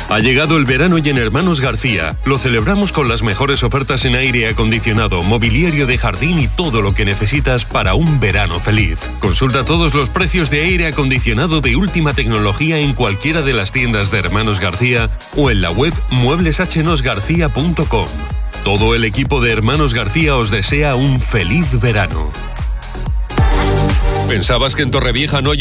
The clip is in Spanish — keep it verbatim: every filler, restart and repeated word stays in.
Ha llegado el verano y en Hermanos García lo celebramos con las mejores ofertas en aire acondicionado, mobiliario de jardín y todo lo que necesitas para un verano feliz. Consulta todos los precios de aire acondicionado de última tecnología en cualquiera de las tiendas de Hermanos García o en la web muebles h nos garcía punto com. Todo el equipo de Hermanos García os desea un feliz verano. ¿Pensabas que en Torrevieja no hay